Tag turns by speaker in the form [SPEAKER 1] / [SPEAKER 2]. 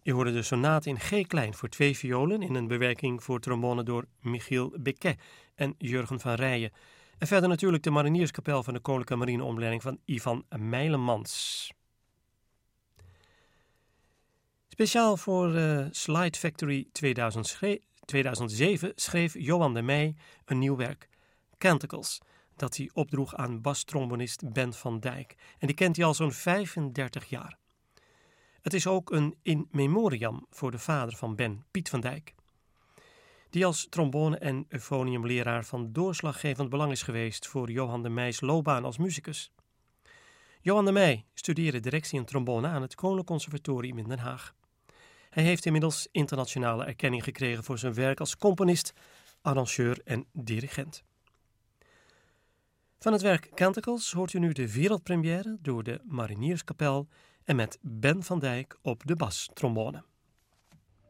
[SPEAKER 1] Je hoorde de sonate in G-klein voor 2 violen in een bewerking voor trombone door Michiel Becquet en Jurgen van Rijen. En verder natuurlijk de Marinierskapel van de Koninklijke Marineopleiding van Ivan Mijlemans. Speciaal voor Slide Factory 2007 schreef Johan de Meij een nieuw werk, Canticles, dat hij opdroeg aan bastrombonist Ben van Dijk. En die kent hij al zo'n 35 jaar. Het is ook een in memoriam voor de vader van Ben, Piet van Dijk, die als trombone- en euphoniumleraar van doorslaggevend belang is geweest voor Johan de Meijs loopbaan als muzikus. Johan de Meij studeerde directie en trombone aan het Koninklijk Conservatorium in Den Haag. Hij heeft inmiddels internationale erkenning gekregen voor zijn werk als componist, arrangeur en dirigent. Van het werk Canticles hoort u nu de wereldpremière door de Marinierskapel en met Ben van Dijk op de bastrombone.